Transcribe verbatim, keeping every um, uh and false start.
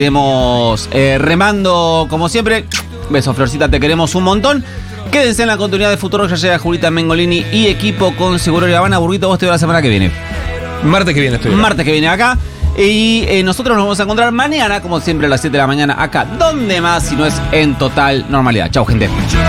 Estamos eh, remando como siempre. Besos, Florcita, te queremos un montón. Quédense en la continuidad de Futuro, ya llega Julita Mengolini y equipo con Seguro La Habana. Burguito, vos te veo la semana que viene. Martes que viene estoy. Martes que viene acá. Y eh, nosotros nos vamos a encontrar mañana, como siempre, a las siete de la mañana acá. ¿Dónde más si no es en total normalidad? Chau, gente.